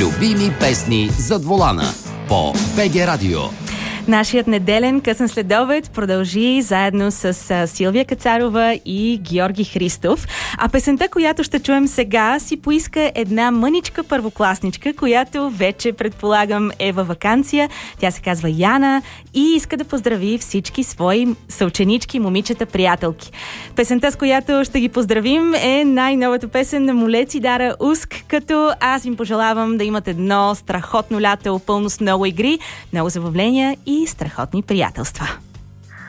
Любими песни зад волана по БГ Радио. Нашият неделен късен следобед продължи заедно с Силвия Кацарова и Георги Христов. А песента, която ще чуем сега, си поиска една мъничка първокласничка, която вече, предполагам, е във ваканция. Тя се казва Яна и иска да поздрави всички свои съученички, момичета, приятелки. Песента, с която ще ги поздравим, е най-новата песен на Молец и Дара Уск, като аз им пожелавам да имат едно страхотно лято, пълно с много игри, много забавления и страхотни приятелства.